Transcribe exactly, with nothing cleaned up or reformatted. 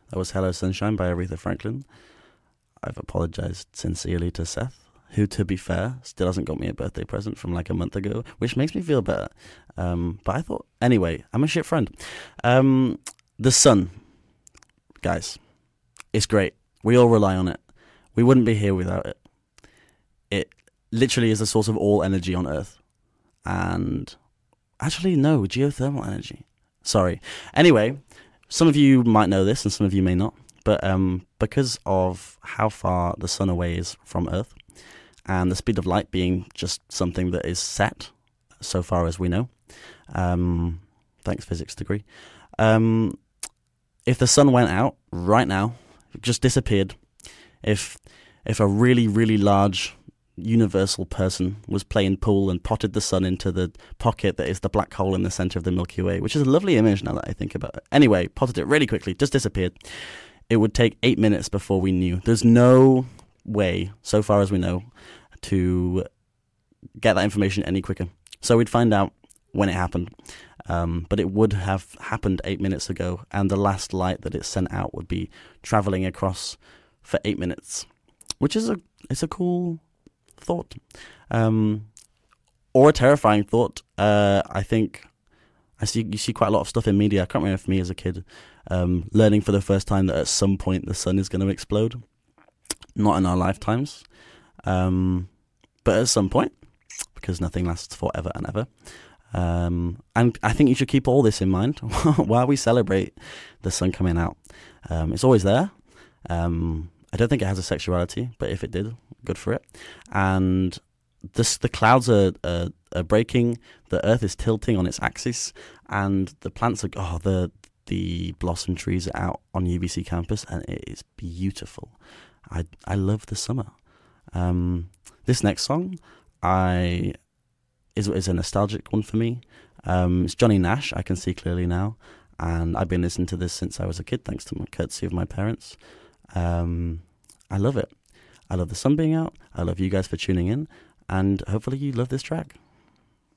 That was Hello Sunshine by Aretha Franklin. I've apologized sincerely to Seth, who, to be fair, still hasn't got me a birthday present from like a month ago, which makes me feel better. Um, but I thought, anyway, I'm a shit friend. Um, the sun, guys, it's great. We all rely on it. We wouldn't be here without it. It literally is the source of all energy on Earth. And actually, no, geothermal energy. Sorry. Anyway, some of you might know this and some of you may not. But um, because of how far the sun away is from Earth, and the speed of light being just something that is set, so far as we know, um, thanks physics degree, um, if the sun went out right now, it just disappeared, if if a really, really large universal person was playing pool and potted the sun into the pocket that is the black hole in the center of the Milky Way, which is a lovely image now that I think about it. Anyway, potted it really quickly, just disappeared. It would take eight minutes before we knew. There's no way, so far as we know, to get that information any quicker. So we'd find out when it happened. Um, but it would have happened eight minutes ago, and the last light that it sent out would be traveling across for eight minutes, which is a it's a cool thought, um, or a terrifying thought. Uh, I think I see you see quite a lot of stuff in media. I can't remember for me as a kid, um, learning for the first time that at some point the sun is going to explode. Not in our lifetimes, um, but at some point, because nothing lasts forever and ever. Um, and I think you should keep all this in mind while we celebrate the sun coming out. Um, it's always there. Um, I don't think it has a sexuality, but if it did, good for it. And this, the clouds are, are, are breaking, the earth is tilting on its axis, and the plants are, oh, the, the blossom trees are out on U B C campus, and it is beautiful. I, I love the summer. Um, this next song, I... Is, is a nostalgic one for me. Um, it's Johnny Nash, I Can See Clearly Now, and I've been listening to this since I was a kid, thanks to my courtesy of my parents. Um, I love it. I love the sun being out. I love you guys for tuning in, and hopefully you love this track.